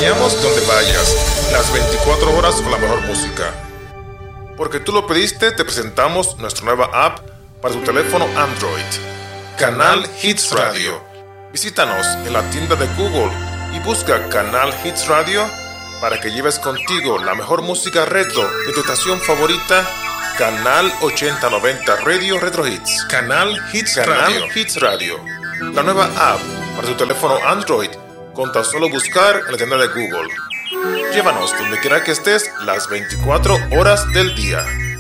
acompañamos donde vayas, las 24 horas con la mejor música. Porque tú lo pediste, te presentamos nuestra nueva app para tu teléfono Android, Canal Hits Radio. Visítanos en la tienda de Google y busca Canal Hits Radio para que lleves contigo la mejor música retro de tu estación favorita, Canal 8090 Radio Retro Hits. Canal Hits Radio. La nueva app para tu teléfono Android con tan solo buscar en la tienda de Google. Llévanos donde quiera que estés las 24 horas del día.